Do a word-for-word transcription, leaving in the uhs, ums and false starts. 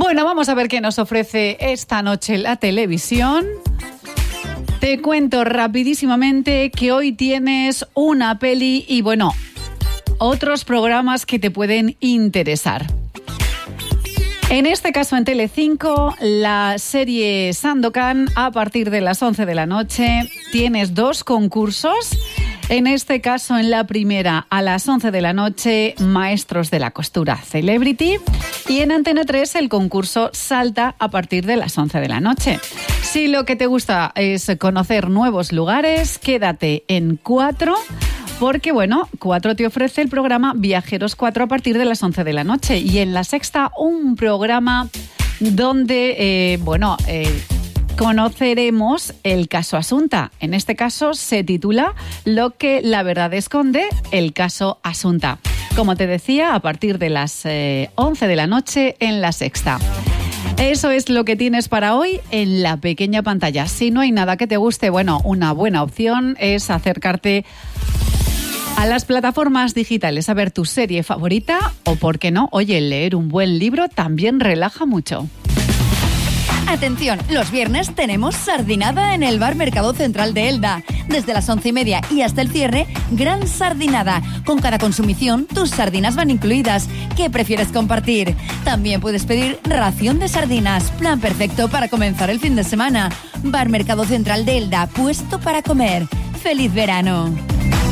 Bueno, vamos a ver qué nos ofrece esta noche la televisión. Te cuento rapidísimamente que hoy tienes una peli y, bueno, otros programas que te pueden interesar. En este caso, en Telecinco, la serie Sandokan, a partir de las once de la noche, tienes dos concursos. En este caso, en la primera, a las once de la noche, Maestros de la Costura Celebrity. Y en Antena tres, el concurso Salta, a partir de las once de la noche. Si lo que te gusta es conocer nuevos lugares, quédate en cuatro. Porque, bueno, cuatro te ofrece el programa Viajeros cuatro a partir de las once de la noche. Y en La Sexta, un programa donde, eh, bueno, eh, conoceremos el caso Asunta. En este caso se titula Lo que la verdad esconde, el caso Asunta. Como te decía, a partir de las eh, once de la noche en La Sexta. Eso es lo que tienes para hoy en la pequeña pantalla. Si no hay nada que te guste, bueno, una buena opción es acercarte a las plataformas digitales a ver tu serie favorita o, ¿por qué no? Oye, leer un buen libro también relaja mucho. Atención, los viernes tenemos sardinada en el Bar Mercado Central de Elda. Desde las once y media y hasta el cierre, gran sardinada. Con cada consumición, tus sardinas van incluidas. ¿Qué prefieres compartir? También puedes pedir ración de sardinas, plan perfecto para comenzar el fin de semana. Bar Mercado Central de Elda, puesto para comer. ¡Feliz verano!